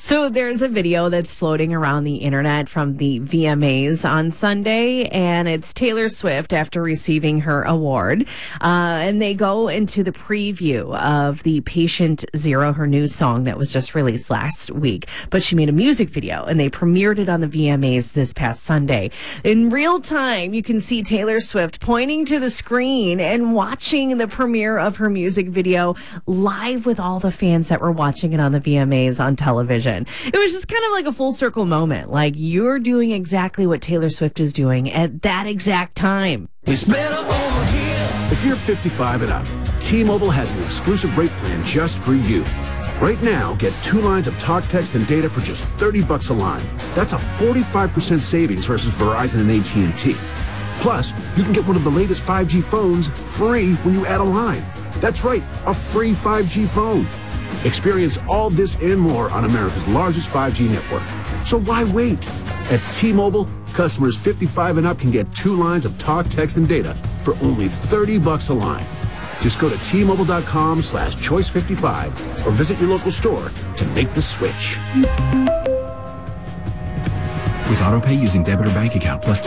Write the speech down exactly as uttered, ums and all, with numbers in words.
So there's a video that's floating around the internet from the V M As on Sunday, and it's Taylor Swift after receiving her award. Uh, and they go into the preview of the Patient Zero, her new song that was just released last week. But she made a music video, and they premiered it on the V M As this past Sunday. In real time, you can see Taylor Swift pointing to the screen and watching the premiere of her music video live with all the fans that were watching it on the V M As on television. It was just kind of like a full circle moment. Like, you're doing exactly what Taylor Swift is doing at that exact time. It's better over here. If you're fifty-five and up, T-Mobile has an exclusive rate plan just for you. Right now, get two lines of talk, text, and data for just thirty bucks a line. That's a forty-five percent savings versus Verizon and A T and T. Plus, you can get one of the latest five G phones free when you add a line. That's right, a free five G phone. Experience all this and more on America's largest five G network. So why wait? At T-Mobile, customers fifty-five and up can get two lines of talk, text, and data for only thirty bucks a line. Just go to T-Mobile.com slash choice 55 or visit your local store to make the switch. With AutoPay using debit or bank account plus